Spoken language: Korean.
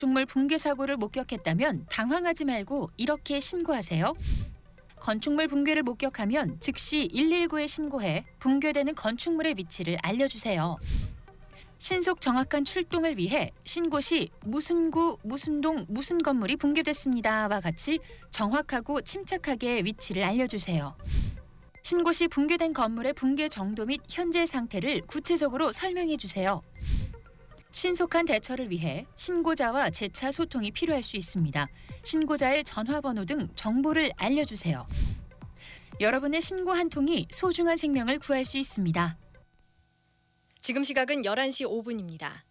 건축물 붕괴 사고를 목격했다면 당황하지 말고 이렇게 신고하세요. 건축물 붕괴를 목격하면 즉시 119에 신고해 붕괴되는 건축물의 위치를 알려주세요. 신속 정확한 출동을 위해 신고 시 무슨 구, 무슨 동, 무슨 건물이 붕괴됐습니다와 같이 정확하고 침착하게 위치를 알려주세요. 신고 시 붕괴된 건물의 붕괴 정도 및 현재 상태를 구체적으로 설명해 주세요. 신속한 대처를 위해 신고자와 재차 소통이 필요할 수 있습니다. 신고자의 전화번호 등 정보를 알려주세요. 여러분의 신고 한 통이 소중한 생명을 구할 수 있습니다. 지금 시각은 11시 5분입니다.